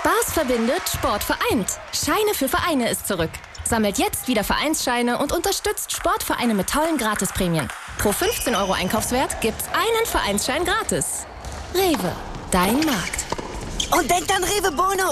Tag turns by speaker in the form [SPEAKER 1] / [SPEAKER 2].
[SPEAKER 1] Spaß verbindet, Sport vereint. Scheine für Vereine ist zurück. Sammelt jetzt wieder Vereinsscheine und unterstützt Sportvereine mit tollen Gratisprämien. Pro 15 € Einkaufswert gibt's einen Vereinsschein gratis. Rewe, dein Markt.
[SPEAKER 2] Und denkt an Rewe Bonus.